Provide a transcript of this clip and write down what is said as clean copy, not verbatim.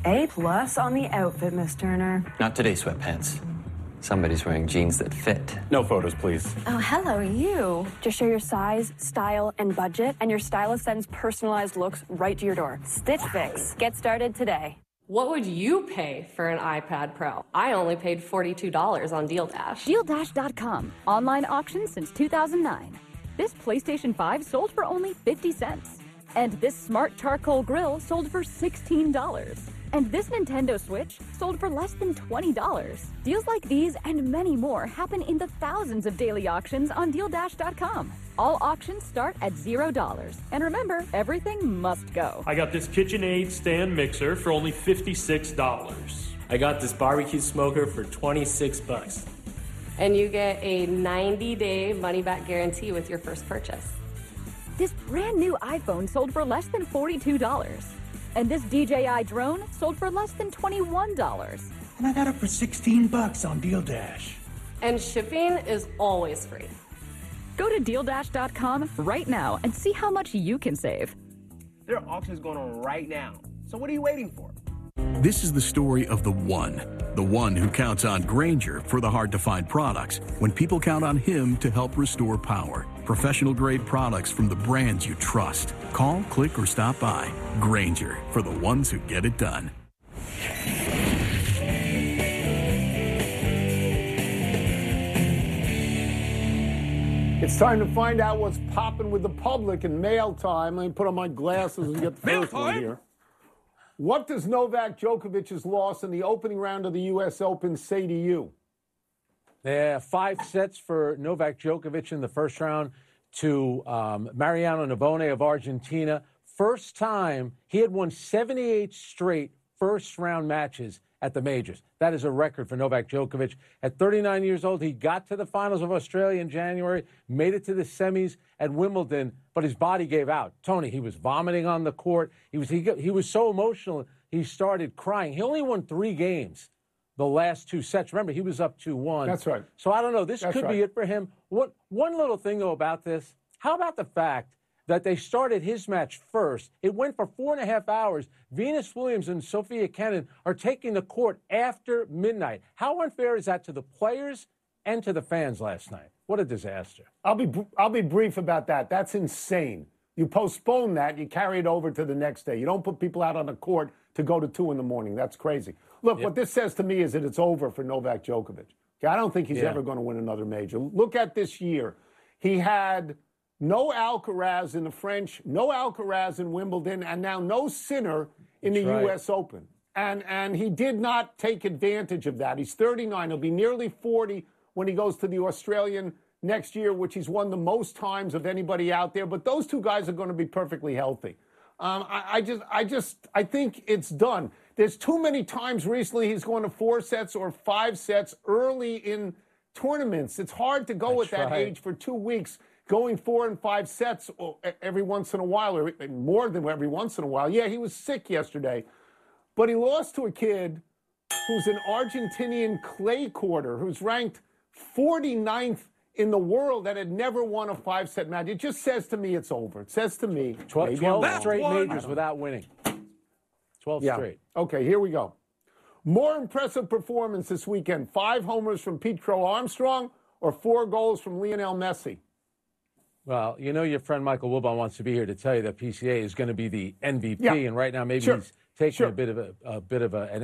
A+ on the outfit, Miss Turner. Not today, sweatpants. Somebody's wearing jeans that fit. No photos, please. Oh, hello, you. Just share your size, style, and budget, and your stylist sends personalized looks right to your door. Stitch Fix. Get started today. What would you pay for an iPad Pro? I only paid $42 on Deal Dash. DealDash.com. Online auction since 2009. This PlayStation 5 sold for only 50 cents. And this smart charcoal grill sold for $16. And this Nintendo Switch sold for less than $20. Deals like these and many more happen in the thousands of daily auctions on DealDash.com. All auctions start at $0. And remember, everything must go. I got this KitchenAid stand mixer for only $56. I got this barbecue smoker for $26. And you get a 90-day money-back guarantee with your first purchase. This brand new iPhone sold for less than $42. And this DJI drone sold for less than $21. And I got it for $16 on Deal Dash. And shipping is always free. Go to DealDash.com right now and see how much you can save. There are auctions going on right now. So what are you waiting for? This is the story of the one who counts on Grainger for the hard-to-find products when people count on him to help restore power. Professional-grade products from the brands you trust. Call, click, or stop by. Grainger, for the ones who get it done. It's time to find out what's popping with the public in mail time. Let me put on my glasses and get the first one here. What does Novak Djokovic's loss in the opening round of the U.S. Open say to you? 5 sets for Novak Djokovic in the first round to Mariano Navone of Argentina. First time he had won 78 straight first-round matches at the majors. That is a record for Novak Djokovic. At 39 years old, he got to the finals of Australia in January, made it to the semis at Wimbledon, but his body gave out. Tony, he was vomiting on the court. He was so emotional, he started crying. He only won 3 games the last 2 sets. Remember, he was up 2-1. That's right. So I don't know. This could be it for him. One little thing, though, about this. How about the fact that they started his match first? It went for 4.5 hours. Venus Williams and Sophia Kenin are taking the court after midnight. How unfair is that to the players and to the fans last night? What a disaster. I'll be brief about that. That's insane. You postpone that, you carry it over to the next day. You don't put people out on the court to go to 2 in the morning. That's crazy. Look, what this says to me is that it's over for Novak Djokovic. Okay, I don't think he's ever going to win another major. Look at this year. He had no Alcaraz in the French, no Alcaraz in Wimbledon, and now no Sinner in the U.S. Open. And he did not take advantage of that. He's 39. He'll be nearly 40 when he goes to the Australian next year, which he's won the most times of anybody out there. But those 2 guys are going to be perfectly healthy. I think it's done. There's too many times recently he's going to 4 sets or 5 sets early in tournaments. It's hard to go at that age for 2 weeks, going 4 and 5 sets every once in a while, or more than every once in a while. Yeah, he was sick yesterday, but he lost to a kid who's an Argentinian clay courter who's ranked 49th in the world that had never won a 5-set match. It just says to me it's over. It says to me 12 straight majors without winning. 12 straight. Okay, here we go. More impressive performance this weekend: 5 homers from Pete Crow Armstrong or 4 goals from Lionel Messi? Well, you know your friend Michael Wilbon wants to be here to tell you that PCA is going to be the MVP, and right now maybe he's taking a bit of an